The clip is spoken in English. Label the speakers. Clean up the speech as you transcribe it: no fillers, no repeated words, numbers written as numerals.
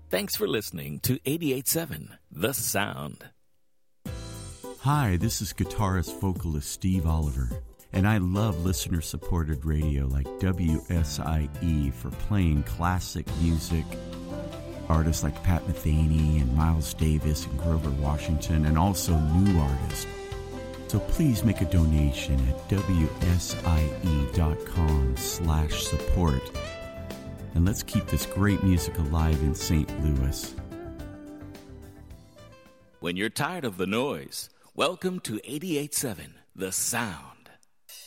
Speaker 1: Thanks for listening to 88.7 The Sound.
Speaker 2: Hi, this is guitarist vocalist Steve Oliver, and I love listener-supported radio like WSIE for playing classic music. Artists like Pat Metheny and Miles Davis and Grover Washington, and also new artists. So please make a donation at WSIE.com/support. And let's keep this great music alive in St. Louis.
Speaker 1: When you're tired of the noise, welcome to 88.7 The Sound.